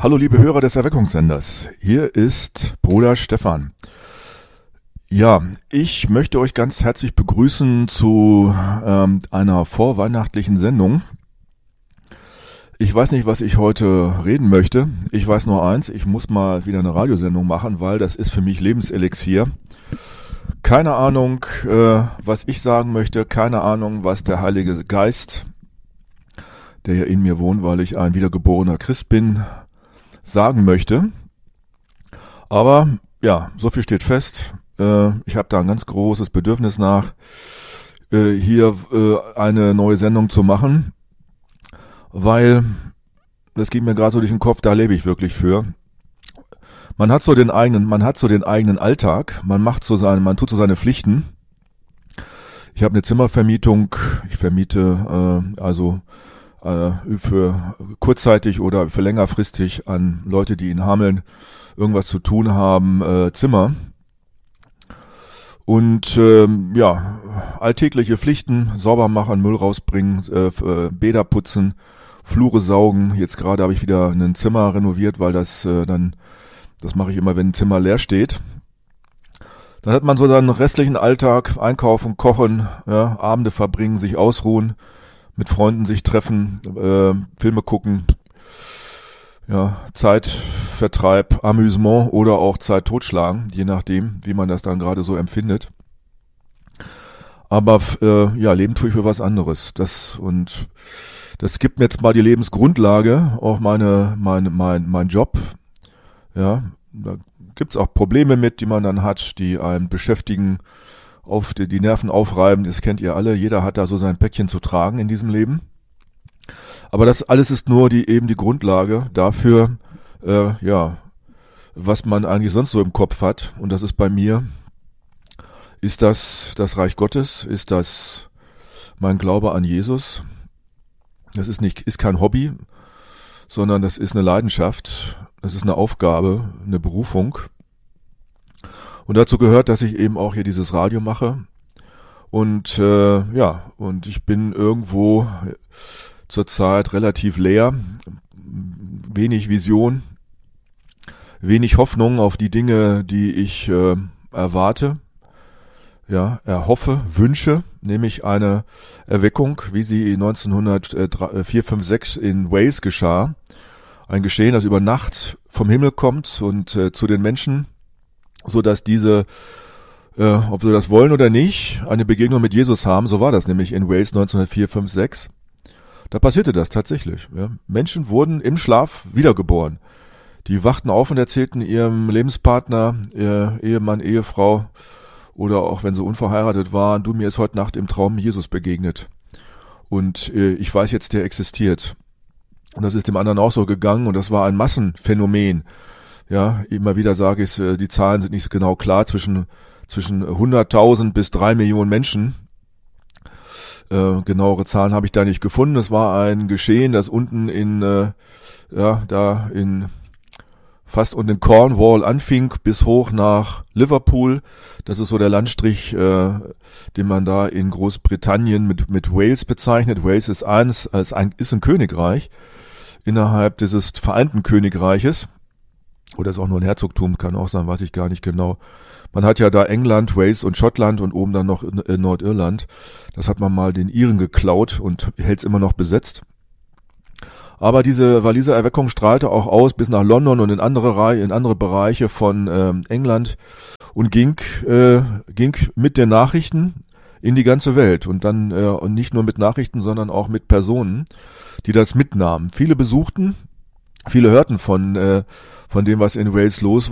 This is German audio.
Hallo liebe Hörer des Erweckungssenders, hier ist Bruder Stefan. Ja, ich möchte euch ganz herzlich begrüßen zu einer vorweihnachtlichen Sendung. Ich weiß nicht, was ich heute reden möchte. Ich weiß nur eins, ich muss mal wieder eine Radiosendung machen, weil das ist für mich Lebenselixier. Keine Ahnung, was ich sagen möchte, keine Ahnung, was der Heilige Geist, der ja in mir wohnt, weil ich ein wiedergeborener Christ bin, sagen möchte. Aber ja, so viel steht fest. Ich habe da ein ganz großes Bedürfnis nach, hier eine neue Sendung zu machen, weil das geht mir gerade so durch den Kopf, da lebe ich wirklich für. Man hat so den eigenen Alltag, man tut so seine Pflichten. Ich habe eine Zimmervermietung, ich vermiete für kurzzeitig oder für längerfristig an Leute, die in Hameln irgendwas zu tun haben, Zimmer. Und alltägliche Pflichten, sauber machen, Müll rausbringen, Bäder putzen, Flure saugen. Jetzt gerade habe ich wieder ein Zimmer renoviert, weil das mache ich immer, wenn ein Zimmer leer steht. Dann hat man so seinen restlichen Alltag, einkaufen, kochen, ja, Abende verbringen, sich ausruhen, mit Freunden sich treffen, Filme gucken, ja, Zeitvertreib, Amüsement oder auch Zeit totschlagen, je nachdem, wie man das dann gerade so empfindet. Aber leben tue ich für was anderes. Das gibt mir jetzt mal die Lebensgrundlage, auch mein Job. Ja, da gibt's auch Probleme mit, die man dann hat, die einen beschäftigen, auf die Nerven aufreiben. Das kennt ihr alle. Jeder hat da so sein Päckchen zu tragen in diesem Leben. Aber das alles ist nur die Grundlage dafür, was man eigentlich sonst so im Kopf hat. Und das ist bei mir, ist das Reich Gottes, ist das mein Glaube an Jesus. Das ist kein Hobby, sondern das ist eine Leidenschaft. Das ist eine Aufgabe, eine Berufung. Und dazu gehört, dass ich eben auch hier dieses Radio mache. Und und ich bin irgendwo zurzeit relativ leer, wenig Vision, wenig Hoffnung auf die Dinge, die ich erwarte, ja, erhoffe, wünsche, nämlich eine Erweckung, wie sie 1904-5-6 in Wales geschah. Ein Geschehen, das über Nacht vom Himmel kommt und zu den Menschen, so dass diese, ob sie das wollen oder nicht, eine Begegnung mit Jesus haben. So war das nämlich in Wales 1904-5-6. Da passierte das tatsächlich. Ja. Menschen wurden im Schlaf wiedergeboren. Die wachten auf und erzählten ihrem Lebenspartner, Ehemann, Ehefrau oder auch wenn sie unverheiratet waren, du, mir ist heute Nacht im Traum Jesus begegnet. Und ich weiß jetzt, der existiert. Und das ist dem anderen auch so gegangen und das war ein Massenphänomen. Ja, immer wieder sage ich, die Zahlen sind nicht so genau klar, zwischen 100.000 bis 3 Millionen Menschen. Genauere Zahlen habe ich da nicht gefunden. Es war ein Geschehen, das unten fast unten in Cornwall anfing, bis hoch nach Liverpool. Das ist so der Landstrich, den man da in Großbritannien mit Wales bezeichnet. Wales ist ein Königreich innerhalb dieses Vereinten Königreiches. Oder ist auch nur ein Herzogtum, kann auch sein, weiß ich gar nicht genau. Man hat ja da England, Wales und Schottland und oben dann noch Nordirland. Das hat man mal den Iren geklaut und hält es immer noch besetzt. Aber diese Waliser Erweckung strahlte auch aus bis nach London und in andere Bereiche von England und ging mit den Nachrichten in die ganze Welt. Und dann und nicht nur mit Nachrichten, sondern auch mit Personen, die das mitnahmen. Viele besuchten, viele hörten von dem, was in Wales los